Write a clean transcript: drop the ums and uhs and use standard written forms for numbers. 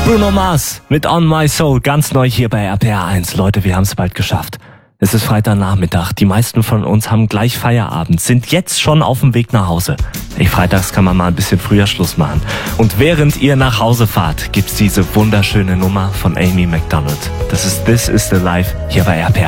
Bruno Mars mit On My Soul, ganz neu hier bei RPR 1. Leute, wir haben es bald geschafft. Es ist Freitagnachmittag. Die meisten von uns haben gleich Feierabend, sind jetzt schon auf dem Weg nach Hause. Freitags kann man mal ein bisschen früher Schluss machen. Und während ihr nach Hause fahrt, gibt's diese wunderschöne Nummer von Amy Macdonald. Das ist This Is The Life hier bei RPR.